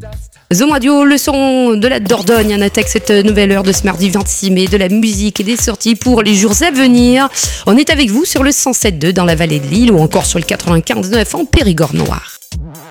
Zoom Radio, le son de la Dordogne, on attaque cette nouvelle heure de ce mardi 26 mai, de la musique et des sorties pour les jours à venir. On est avec vous sur le 107.2 dans la vallée de Lille ou encore sur le 95.9 en Périgord noir.